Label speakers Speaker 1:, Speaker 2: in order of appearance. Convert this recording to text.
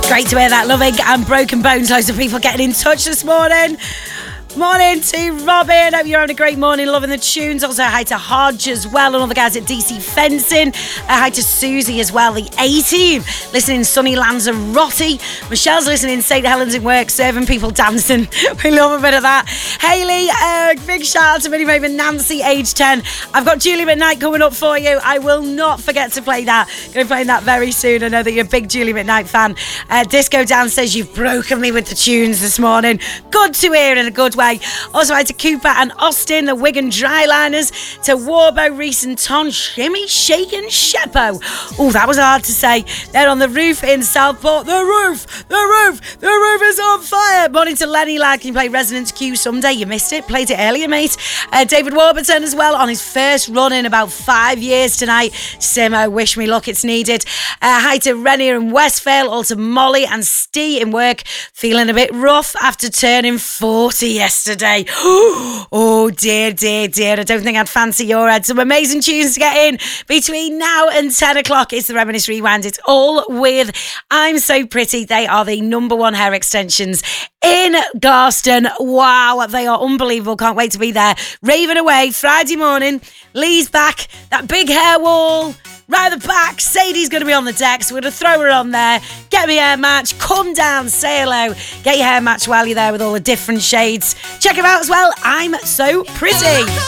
Speaker 1: Great to hear that. Loving and Broken Bones. Loads of people getting in touch this morning. Morning to Robin. Hope you're having a great morning. Loving the tunes. Also, hi to Hodge as well and all the guys at DC Fencing. Hi to Susie as well, the A-team. Listening in sunny Lanzarote. Michelle's listening in St. Helens in work, serving people dancing. We love a bit of that. Hayley, big shout out to Mini Raven Nancy, age 10. I've got Julie McKnight coming up for you. I will not forget to play that. Going to be playing that very soon. I know that you're a big Julie McKnight fan. Disco Dan says you've broken me with the tunes this morning. Good to hear in a good way. Also, hi to Cooper and Austin, the Wigan Dryliners, to Warbo, Reese and Ton, Shimmy, Shaken, Sheppo. Oh, that was hard to say. They're on the roof in Southport. The roof is on fire. Morning to Lenny, lad. Can you play Resonance Q someday? You missed it. Played it earlier, mate. David Warburton as well on his first run in about 5 years tonight. Simo, wish me luck, it's needed. Hi to Renier and Westvale. Also Molly and Steve in work, feeling a bit rough after turning 40 yesterday. Oh dear. I don't think I'd fancy your head. Some amazing tunes to get in between now and 10 o'clock. It's the Reminisce Rewind. It's all with I'm So Pretty. They are the number one hair extensions in Garston. Wow, they are unbelievable. Can't wait to be there. Raving away Friday morning. Lee's back. That big hair wall right at the back. Sadie's going to be on the deck, so we're going to throw her on there. Get me a hair match. Come down, say hello. Get your hair match while you're there with all the different shades. Check them out as well. I'm So Pretty.